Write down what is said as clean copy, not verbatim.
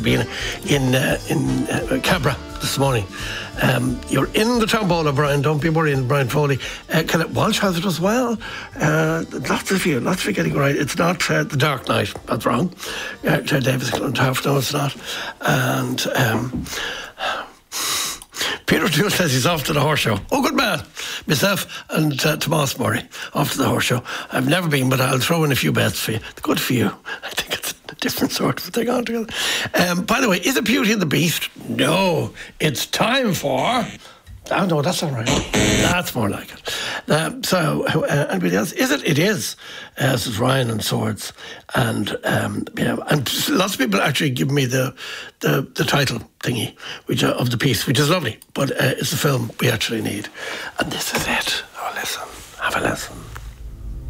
been in Cabra this morning. You're in the Tombola, Brian. Don't be worrying, Brian Foley. Walsh has it as well. Lots of you getting it right. It's not The Dark Knight. That's wrong. Davis Clontarf, no, it's not. And Peter O'Toole says he's off to the horse show. Oh, good man. Myself and Tomas Murray off to the horse show. I've never been, but I'll throw in a few bets for you. Good for you. I think it's a different sort of thing altogether. By the way, is it Beauty and the Beast? No. It's time for... Oh, no, that's all right. That's more like it. So, anybody else? Is it? It is. This is Ryan and Swords. And, and lots of people actually give me the title thingy of the piece, which is lovely. But it's the film we actually need. And this is it. Oh, listen. Have a listen.